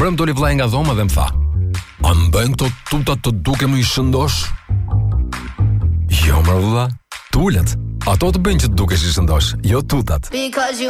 vrem Toli vllai nga dhoma dhe më tha: "A më bëjnë këto tutat të dukem i shëndosh?" Jo, mërë vlla, tulet. Ato të bëjnë që të dukesh i shëndosh, jo tutat.